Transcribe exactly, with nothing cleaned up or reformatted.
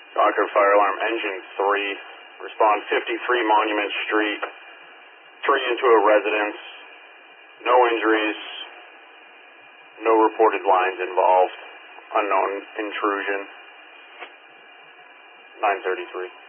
Concord Fire Alarm Engine three. Respond fifty-three Monument Street. Tree into a residence. No injuries. No reported lines involved. Unknown intrusion. nine thirty-three.